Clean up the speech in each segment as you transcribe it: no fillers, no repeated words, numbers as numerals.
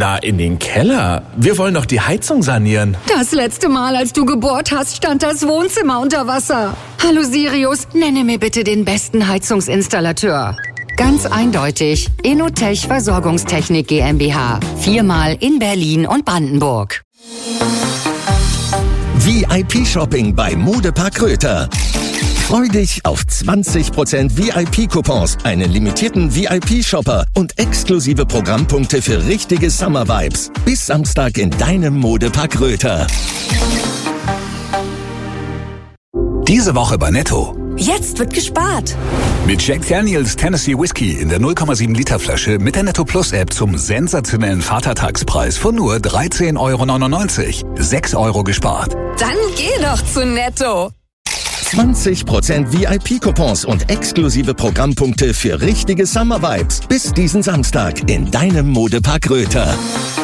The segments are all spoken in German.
Na, in den Keller. Wir wollen doch die Heizung sanieren. Das letzte Mal, als du gebohrt hast, stand das Wohnzimmer unter Wasser. Hallo Sirius, nenne mir bitte den besten Heizungsinstallateur. Ganz eindeutig, Inotech Versorgungstechnik GmbH. 4-mal in Berlin und Brandenburg. VIP-Shopping bei Modepark Röther. Freu dich auf 20% VIP-Coupons, einen limitierten VIP-Shopper und exklusive Programmpunkte für richtige Summer-Vibes. Bis Samstag in deinem Modepark Röther. Diese Woche bei Netto. Jetzt wird gespart. Mit Jack Daniels Tennessee Whiskey in der 0,7 Liter Flasche mit der Netto Plus App zum sensationellen Vatertagspreis von nur 13,99 €. 6 € gespart. Dann geh doch zu Netto. 20% VIP-Coupons und exklusive Programmpunkte für richtige Summer-Vibes. Bis diesen Samstag in deinem Modepark Röther.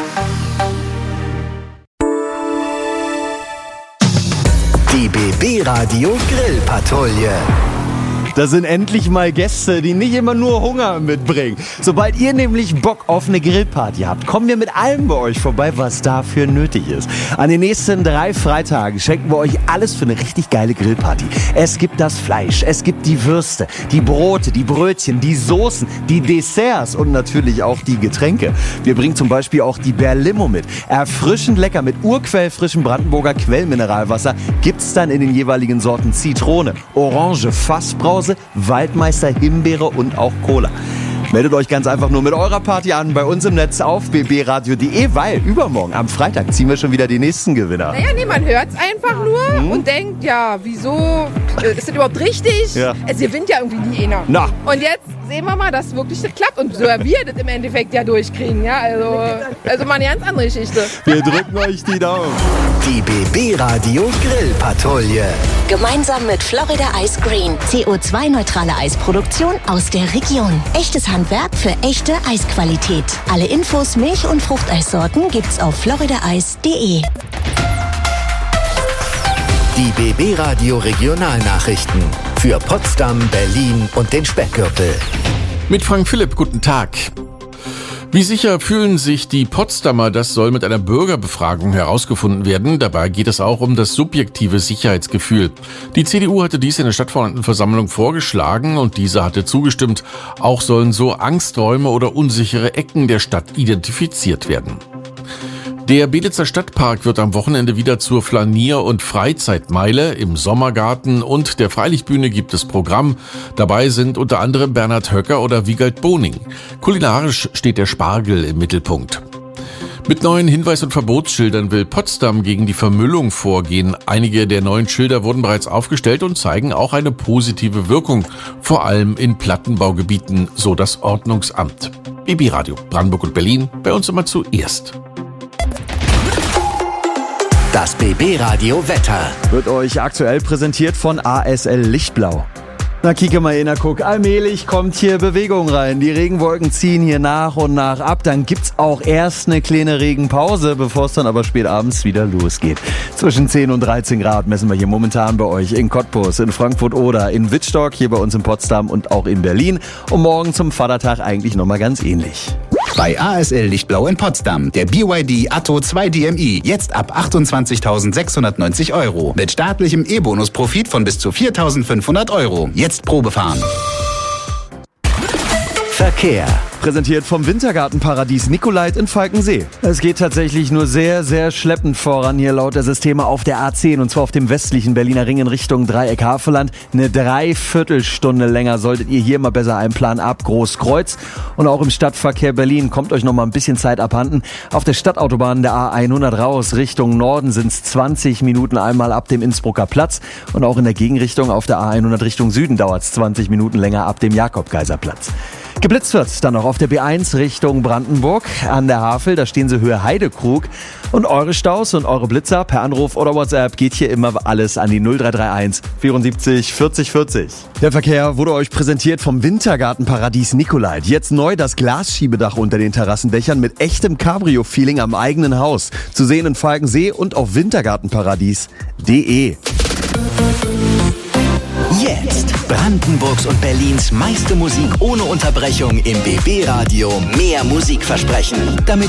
Die BB Radio Grillpatrouille. Das sind endlich mal Gäste, die nicht immer nur Hunger mitbringen. Sobald ihr nämlich Bock auf eine Grillparty habt, kommen wir mit allem bei euch vorbei, was dafür nötig ist. An den nächsten 3 Freitagen schenken wir euch alles für eine richtig geile Grillparty. Es gibt das Fleisch, es gibt die Würste, die Brote, die Brötchen, die Soßen, die Desserts und natürlich auch die Getränke. Wir bringen zum Beispiel auch die Berlimo mit. Erfrischend lecker mit urquellfrischem Brandenburger Quellmineralwasser gibt's dann in den jeweiligen Sorten Zitrone, Orange, Fassbrause, Waldmeister, Himbeere und auch Cola. Meldet euch ganz einfach nur mit eurer Party an bei uns im Netz auf bbradio.de, weil übermorgen am Freitag ziehen wir schon wieder die nächsten Gewinner. Naja, nee, man hört es einfach nur und denkt, ja, wieso, ist das überhaupt richtig? Ja. Es gewinnt ja irgendwie nie einer. Na. Und jetzt sehen wir mal, dass wirklich das klappt und so wir das im Endeffekt ja durchkriegen, ja, also mal eine ganz andere Geschichte. Wir drücken euch die Daumen. Die BB Radio Grillpatrouille. Gemeinsam mit Florida Ice Green. CO2-neutrale Eisproduktion aus der Region. Echtes Handwerk für echte Eisqualität. Alle Infos, Milch- und Fruchteissorten gibt's auf floridaice.de. Die BB Radio Regionalnachrichten. Für Potsdam, Berlin und den Speckgürtel. Mit Frank Philipp, guten Tag. Wie sicher fühlen sich die Potsdamer? Das soll mit einer Bürgerbefragung herausgefunden werden. Dabei geht es auch um das subjektive Sicherheitsgefühl. Die CDU hatte dies in der Stadtverordnetenversammlung vorgeschlagen und diese hatte zugestimmt. Auch sollen so Angsträume oder unsichere Ecken der Stadt identifiziert werden. Der Belitzer Stadtpark wird am Wochenende wieder zur Flanier- und Freizeitmeile. Im Sommergarten und der Freilichtbühne gibt es Programm. Dabei sind unter anderem Bernhard Höcker oder Wiegald Boning. Kulinarisch steht der Spargel im Mittelpunkt. Mit neuen Hinweis- und Verbotsschildern will Potsdam gegen die Vermüllung vorgehen. Einige der neuen Schilder wurden bereits aufgestellt und zeigen auch eine positive Wirkung, vor allem in Plattenbaugebieten, so das Ordnungsamt. BB Radio Brandenburg und Berlin, bei uns immer zuerst. Das BB Radio Wetter. Wird euch aktuell präsentiert von ASL Lichtblau. Na, kicke mal in, guck, allmählich kommt hier Bewegung rein. Die Regenwolken ziehen hier nach und nach ab. Dann gibt's auch erst eine kleine Regenpause, bevor es dann aber spät abends wieder losgeht. Zwischen 10 und 13 Grad messen wir hier momentan bei euch in Cottbus, in Frankfurt oder in Wittstock, hier bei uns in Potsdam und auch in Berlin. Und morgen zum Vatertag eigentlich nochmal ganz ähnlich. Bei ASL Lichtblau in Potsdam, der BYD Atto 2 DMI, jetzt ab 28.690 €. Mit staatlichem E-Bonus-Profit von bis zu 4.500 €. Jetzt Probe fahren. Verkehr. Präsentiert vom Wintergartenparadies Nicolait in Falkensee. Es geht tatsächlich nur sehr, sehr schleppend voran hier laut der Systeme auf der A10 und zwar auf dem westlichen Berliner Ring in Richtung Dreieck Havelland. Eine Dreiviertelstunde länger solltet ihr hier mal besser einplanen ab Großkreuz. Und auch im Stadtverkehr Berlin kommt euch noch mal ein bisschen Zeit abhanden. Auf der Stadtautobahn der A100 raus Richtung Norden sind es 20 Minuten einmal ab dem Innsbrucker Platz. Und auch in der Gegenrichtung auf der A100 Richtung Süden dauert es 20 Minuten länger ab dem Jakob-Geiser-Platz. Geblitzt wird dann noch auf der B1 Richtung Brandenburg an der Havel, da stehen sie Höhe Heidekrug. Und eure Staus und eure Blitzer per Anruf oder WhatsApp geht hier immer alles an die 0331 74 40 40. Der Verkehr wurde euch präsentiert vom Wintergartenparadies Nicolait. Jetzt neu das Glasschiebedach unter den Terrassendächern mit echtem Cabrio-Feeling am eigenen Haus. Zu sehen in Falkensee und auf wintergartenparadies.de. Jetzt Brandenburgs und Berlins meiste Musik ohne Unterbrechung im BB Radio. Mehr Musik versprechen. Damit